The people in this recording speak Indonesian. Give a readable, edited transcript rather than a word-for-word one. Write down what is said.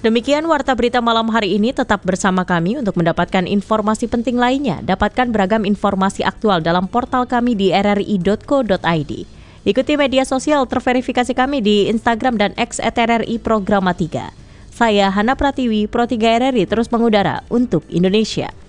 Demikian Warta Berita Malam hari ini, tetap bersama kami untuk mendapatkan informasi penting lainnya. Dapatkan beragam informasi aktual dalam portal kami di rri.co.id. Ikuti media sosial terverifikasi kami di Instagram dan X @RRI Programa 3. Saya Hana Pratiwi, Pro 3 RRI terus mengudara untuk Indonesia.